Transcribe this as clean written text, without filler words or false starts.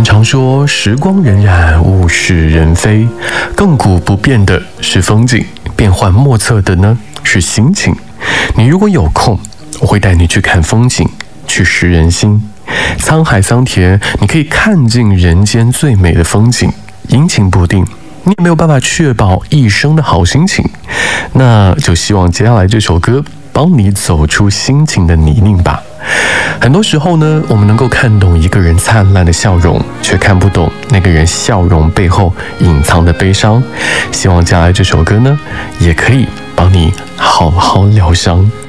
常说时光荏苒，物是人非，亘古不变的是风景，变幻莫测的呢是心情。你如果有空，我会带你去看风景，去识人心。沧海桑田，你可以看尽人间最美的风景，阴晴不定，你也没有办法确保一生的好心情。那就希望接下来这首歌帮你走出心情的泥泞吧。很多时候呢，我们能够看懂一个人灿烂的笑容，却看不懂那个人笑容背后隐藏的悲伤。希望接下来这首歌呢，也可以帮你好好疗伤。